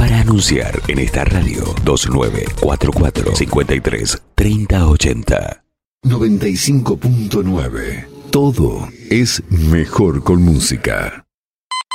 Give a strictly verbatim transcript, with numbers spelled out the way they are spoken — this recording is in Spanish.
para anunciar en esta radio. Dos nueve cuatro cuatro, cinco tres, tres cero ocho cero. noventa y cinco punto nueve. Todo es mejor con música.